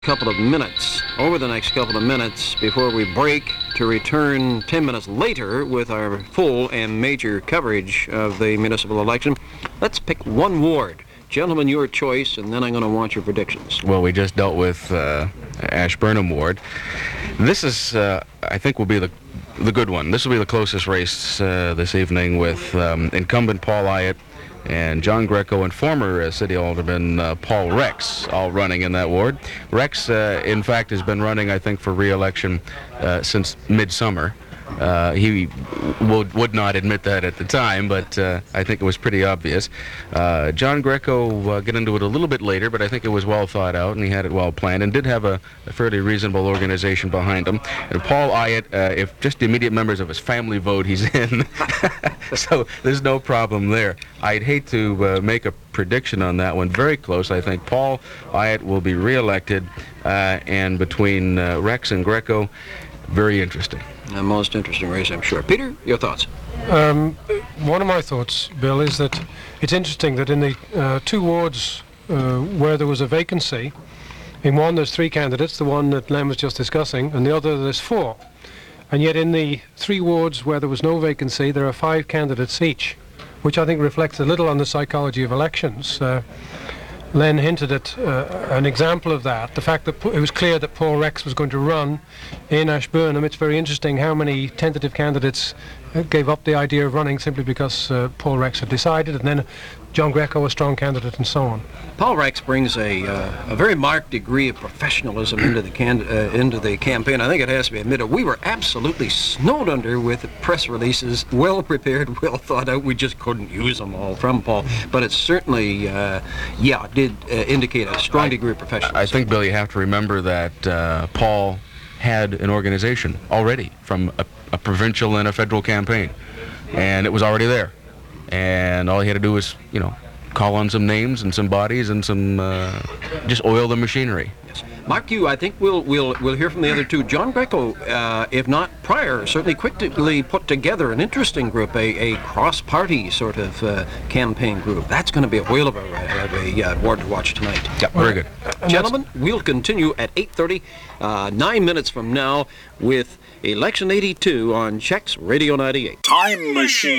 couple of minutes, over the next couple of minutes before we break to return 10 minutes later with our full and major coverage of the municipal election. Let's pick one ward. Gentlemen, your choice, and then I'm going to want your predictions. Well, we just dealt with Ashburnham ward. This is, I think, will be the good one. This will be the closest race this evening with incumbent Paul Ayotte and John Greco and former City Alderman Paul Rex all running in that ward. Rex, in fact, has been running, I think, for re-election since midsummer. He would not admit that at the time, but I think it was pretty obvious. John Greco will get into it a little bit later, but I think it was well thought out, and he had it well planned, and did have a fairly reasonable organization behind him. And Paul Ayotte, if just the immediate members of his family vote, he's in. So there's no problem there. I'd hate to make a prediction on that one. Very close. I think Paul Ayotte will be re-elected, and between Rex and Greco, very interesting. A most interesting race, I'm sure. Peter, your thoughts? One of my thoughts, Bill, is that it's interesting that in the two wards where there was a vacancy, in one there's three candidates, the one that Len was just discussing, and the other there's four. And yet in the three wards where there was no vacancy, there are 5 candidates each, which I think reflects a little on the psychology of elections. Len hinted at an example of that, the fact that it was clear that Paul Rex was going to run in Ashburnham. It's very interesting how many tentative candidates gave up the idea of running simply because Paul Rex had decided, and then John Greco, a strong candidate, and so on. Paul Rex brings a very marked degree of professionalism into the campaign. I think it has to be admitted. We were absolutely snowed under with press releases, well prepared, well thought out. We just couldn't use them all from Paul. But it certainly, did indicate a strong degree of professionalism. I think, Bill, you have to remember that Paul had an organization already from a provincial and a federal campaign, and it was already there. And all he had to do was, call on some names and some bodies and some, just oil the machinery. Yes. Mark, I think we'll hear from the other two. John Greco, if not prior, certainly quickly put together an interesting group, a cross-party sort of campaign group. That's going to be a whale of a ward to watch tonight. Yeah, very good. Gentlemen, we'll continue at 8:30, 9 minutes from now, with Election 82 on Checks Radio 98. Time Machine.